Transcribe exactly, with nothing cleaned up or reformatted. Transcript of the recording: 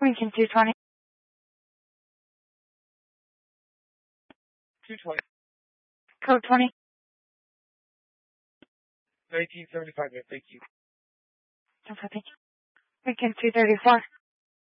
Lincoln two twenty. two twenty. Code twenty. nineteen seventy-five, ma'am. Thank you. Okay, thank you. Lincoln two thirty-four.